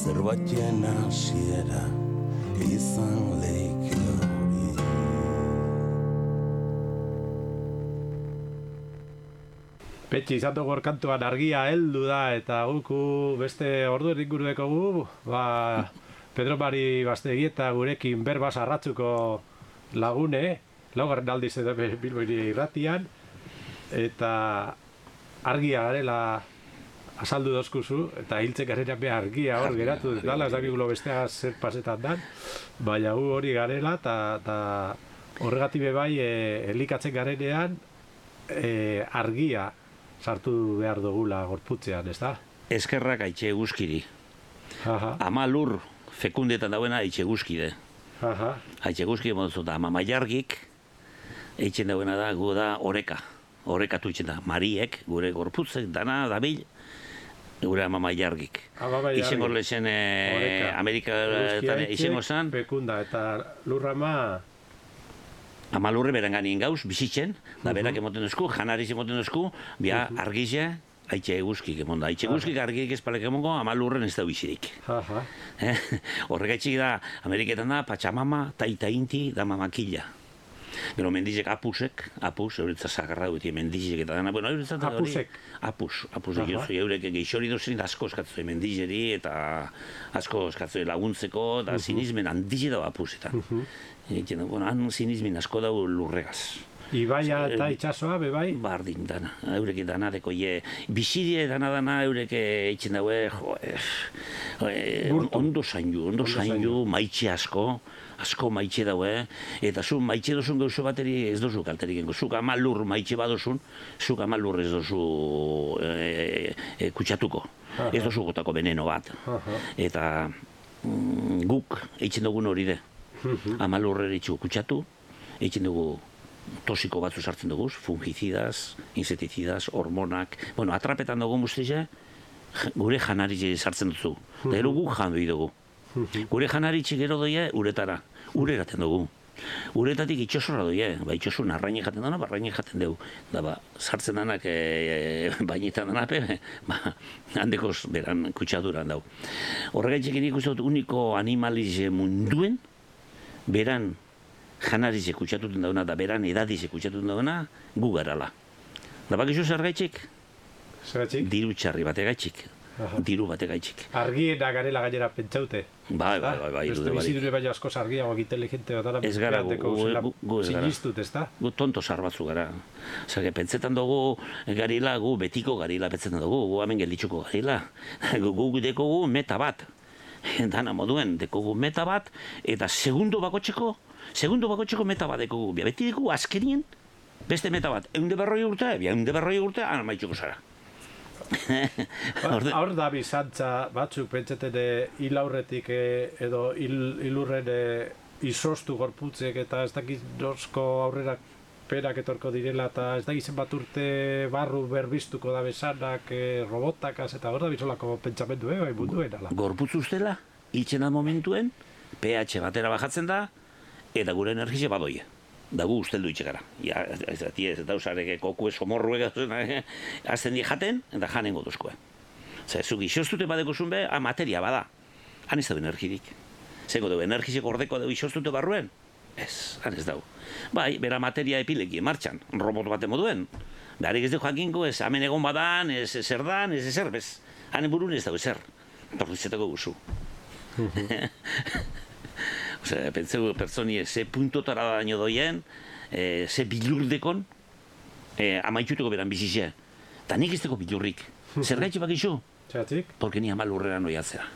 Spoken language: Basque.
zerbaiten hasiera izan leike hori. Petxi, izan dugu kantuan argia heldu da, eta guku beste ordu inguru dekogu, Pedro Mari Bastegi eta gurekin berbaz arratzuko lagune, laugarren aldiz edo Bilbo irratian, eta argia garela azaldu dozkuzu, eta hiltzen garenean be argia hor geratu dela, ez dakigulo bestea zer pasetan dan, baina gu hori garela, eta horregatik bai elikatzen garenean argia sartu behar dugula gorputzean, ez da? Eskerrak aitxe guzkiri. Ama lur fekundetan dauena aitxe guzkide. Aitxe guzkide moduzu da, ama maiargik, eitzen dauena da, gu da oreka. Orekatu itzen da, mariek, gure gorputzek, dana, dabil, gure ama maiargik. Izengo lezen Amerika izengo zan. Fekunda, eta lurrama... Ama lurre beranganien gauz, bizitzen, da berak emoten duzku, janariz emoten duzku, bia argize, haitxe eguzkik emonda. Haitxe eguzkik argiek espalek emongo, ama lurren ez da bizirik. Horregaitxik da, Ameriketan da, Pachamama, Taita Inti, da mamakilla. Gero mendizek apusek, euretzat zagarra duetik mendizek eta dana, bueno, euretzat hori... Apusek, eurek geixori dozen, asko eskatzoi mendizeri eta asko eskatzoi laguntzeko, eta sinizmen handize dago apusetan. Bueno, han sinizmen asko dago lurregaz. Ibaia eta itxasoa, bebai? Bardin, dana. Eurek dana deko, bizidie dana eurek eitzen daue, ondo zaindu, maitxe asko maitxe daue, eta zu maitxe dozun gauzo bateri ez dozu kalterik gengo. Zuk ama lur maitxe badozun, zuk ama lur ez dozu kutsatuko. Ez dozu gotako veneno bat. Eta guk eitzen dugun hori de. Ama lurreri txu kutsatu, eitzen dugu tosiko batzu sartzen dugu, fungicidas, inseticidas, hormonak, bueno, atrapetan dugu guztize, gure janaritxe sartzen duzu. Da ero guk jan dugu. Gure janaritxe gero doie uretara, ure eraten dugu. Uretatik itxosorra doie, itxosun arraine jaten dana, arraine jaten dugu. Da sartzen danak bainetan danape, handekoz beran kutsaduran dau. Horregaitxek nik uste dut uniko animalize munduen, beran janarize kutsatuten dauna, da beran edadize kutsatuten dauna, gu garala. Da bakizu zer gaitxik? Diru txarri bategaitxik. Diru bategaitxik. Argiena garela gainera pentsaute. Bai. Beste bizidure baina askoz argiagoak inteligente bat. Ez gara, gu ez gara. Sinistut, ez da? Gu tonto sarbatzu gara. Zerge, pentsetan dugu garila, gu betiko garila pentsetan dugu, gu hemen gelditzuko garila. Gu dekogu meta bat. Dana moduen, dekogu meta bat, eta segundo bakotxeko meta bat dekogu. Beti dekogu azkenien, beste meta bat. 140 urte, maitxuko zara. Hor da bizantza batzuk pentsaten hil aurretik edo hilurren izostu gorputzek eta ez dakit nosko aurrera perak etorko direla eta ez dakit zenbat urte barru berbiztuko da besanak robotakaz eta hor da bizolako pentsamendu bai munduen ala. Gorputz ustela, hiltzen da momentuen, pH batera bajatzen da eta gure energize badoie. Da gu usteldu itxegara. Ez da usarek koku esomorruek azten di jaten, eta janengo duzkoe. Zuk isostute badeko zunbe, materia bada. Han ez dago energirik. Zeko dugu energizeko ordeko dugu isostute barruen? Ez, han ez dago. Bai, bera materia epileki martxan, robot bate moduen. Beharrik ez dugu jakinko, ez hemen egon badan, ez zer dan, ez ezer bez. Hanen burun ez dago ezer. Torritzetako guzu. Pentseu pertsoni ze puntotara daño doien, ze bilurdekon, amaitxuteko beran bizize. Ta nik ez deko bilurrik. Zer gaitxe bakizu? Zeratik? Porque ni ama lurrera noiatzera.